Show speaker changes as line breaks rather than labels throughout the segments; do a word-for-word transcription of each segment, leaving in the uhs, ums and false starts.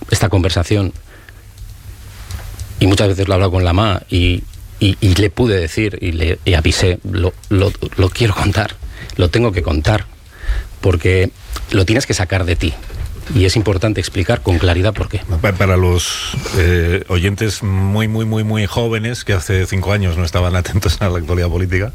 esta conversación, y muchas veces lo he hablado con la Ma, y, y, y le pude decir, y le y avisé, lo, lo, lo quiero contar, lo tengo que contar, porque lo tienes que sacar de ti. Y es importante explicar con claridad por qué.
Para los eh, oyentes muy, muy, muy, muy jóvenes que hace cinco años no estaban atentos a la actualidad política,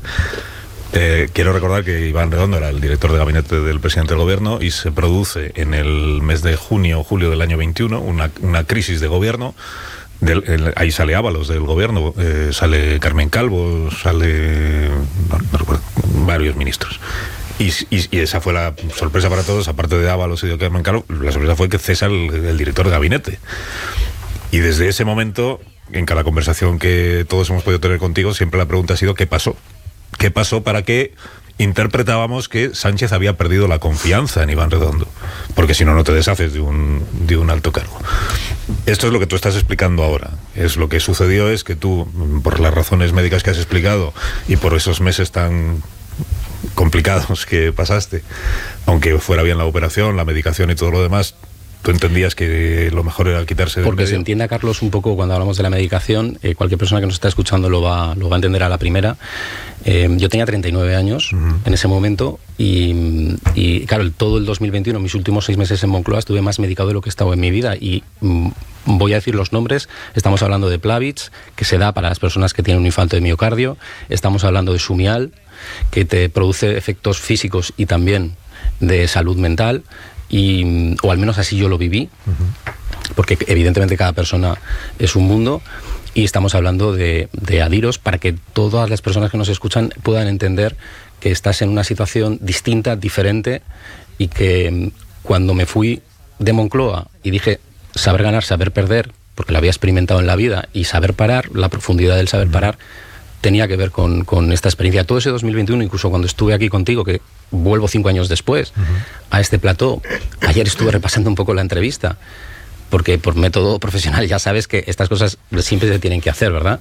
eh, quiero recordar que Iván Redondo era el director de gabinete del presidente del gobierno y se produce en el mes de junio o julio del año veintiuno una, una crisis de gobierno. Del, el, ahí sale Ábalos del gobierno, eh, sale Carmen Calvo, sale no, no recuerdo, varios ministros. Y, y, y esa fue la sorpresa para todos, aparte de Ábalos y de Carmen Calvo, la sorpresa fue que cesa el, el director de gabinete. Y desde ese momento, en cada conversación que todos hemos podido tener contigo, siempre la pregunta ha sido ¿qué pasó? ¿Qué pasó para que interpretábamos que Sánchez había perdido la confianza en Iván Redondo? Porque si no, no te deshaces de un, de un alto cargo. Esto es lo que tú estás explicando ahora. Es lo que sucedió es que tú, por las razones médicas que has explicado y por esos meses tan complicados que pasaste, aunque fuera bien la operación, la medicación y todo lo demás, tú entendías que lo mejor era quitarse del
Porque
medio.
se entienda, Carlos, un poco cuando hablamos de la medicación, eh, cualquier persona que nos está escuchando lo va, lo va a entender a la primera. Eh, yo tenía treinta y nueve años uh-huh. en ese momento y, y claro, el, todo el dos mil veintiuno, mis últimos seis meses en Moncloa, estuve más medicado de lo que he estado en mi vida y mm, voy a decir los nombres. Estamos hablando de Plavix, que se da para las personas que tienen un infarto de miocardio. Estamos hablando de Sumial, que te produce efectos físicos y también de salud mental. Y, o al menos así yo lo viví, uh-huh. porque evidentemente cada persona es un mundo, y estamos hablando de, de Adiros para que todas las personas que nos escuchan puedan entender que estás en una situación distinta, diferente, y que cuando me fui de Moncloa y dije saber ganar, saber perder, porque lo había experimentado en la vida, y saber parar, la profundidad del saber uh-huh. parar, tenía que ver con, con esta experiencia. Todo ese dos mil veintiuno, incluso cuando estuve aquí contigo, que vuelvo cinco años después uh-huh. a este plató, ayer estuve repasando un poco la entrevista, porque por método profesional ya sabes que estas cosas siempre se tienen que hacer, ¿verdad?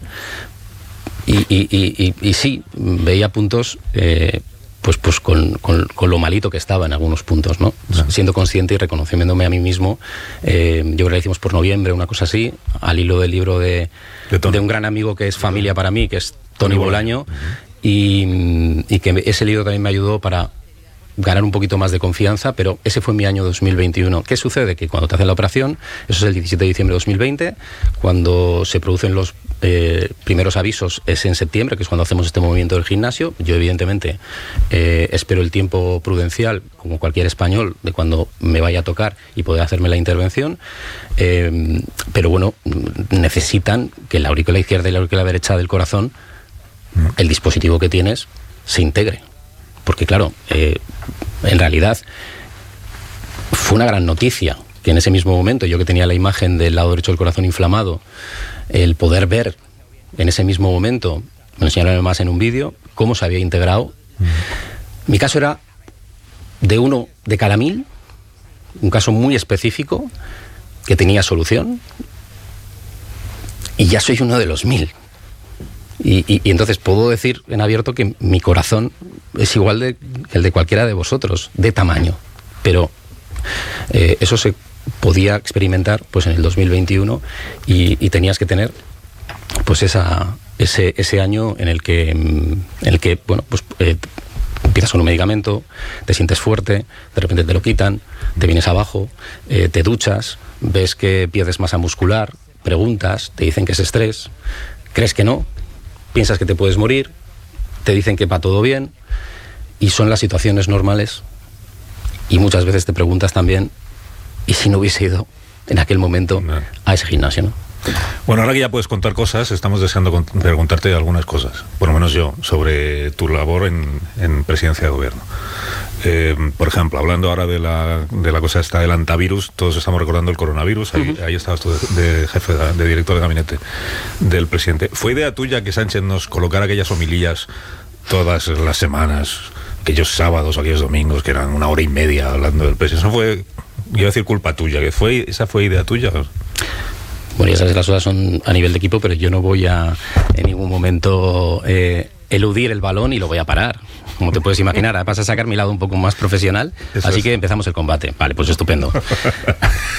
Y, y, y, y, y sí, veía puntos eh, pues, pues con, con, con lo malito que estaba en algunos puntos, ¿no? Uh-huh. Siendo consciente y reconociéndome a mí mismo, eh, yo creo que lo hicimos por noviembre, una cosa así, al hilo del libro de, de, de un gran amigo que es familia para mí, que es Toni Bolaño, uh-huh. y, y que ese libro también me ayudó para ganar un poquito más de confianza, pero ese fue mi año dos mil veintiuno. ¿Qué sucede? Que cuando te hacen la operación, eso es el diecisiete de diciembre de dos mil veinte, cuando se producen los eh, primeros avisos es en septiembre, que es cuando hacemos este movimiento del gimnasio. Yo evidentemente eh, espero el tiempo prudencial, como cualquier español, de cuando me vaya a tocar y poder hacerme la intervención, eh, pero bueno, necesitan que la aurícula izquierda y la aurícula derecha del corazón, el dispositivo que tienes, se integre. Porque claro, eh, en realidad fue una gran noticia que en ese mismo momento, yo que tenía la imagen del lado derecho del corazón inflamado, el poder ver en ese mismo momento, me enseñaron más en un vídeo, cómo se había integrado. Mm. Mi caso era de uno de cada mil, un caso muy específico que tenía solución, y ya soy uno de los mil. Y, y, y entonces puedo decir en abierto que mi corazón es igual de, que el de cualquiera de vosotros, de tamaño. Pero eh, eso se podía experimentar pues en el dos mil veintiuno y, y tenías que tener pues esa, ese, ese año en el que, en el que bueno, pues, eh, empiezas con un medicamento, te sientes fuerte, de repente te lo quitan, te vienes abajo, eh, te duchas, ves que pierdes masa muscular, preguntas, te dicen que es estrés, crees que no, piensas que te puedes morir, te dicen que va todo bien, y son las situaciones normales, y muchas veces te preguntas también, ¿y si no hubiese ido en aquel momento no. a ese gimnasio, no?
Bueno, ahora que ya puedes contar cosas, estamos deseando con- preguntarte algunas cosas, por lo menos yo, sobre tu labor en, en presidencia de gobierno. Eh, por ejemplo, hablando ahora de la, de la cosa esta del antivirus, todos estamos recordando el coronavirus, ahí, uh-huh. ahí estabas tú de, de jefe, de, de director de gabinete del presidente. ¿Fue idea tuya que Sánchez nos colocara aquellas homilías todas las semanas, aquellos sábados, aquellos domingos, que eran una hora y media hablando del presidente? Eso fue, iba a decir, culpa tuya, que fue, ¿esa fue idea tuya?
Bueno, ya sabes, las cosas son a nivel de equipo, pero yo no voy a en ningún momento eh, eludir el balón y lo voy a parar. Como te puedes imaginar, vas a sacar mi lado un poco más profesional, Eso así es. que empezamos el combate. Vale, pues estupendo.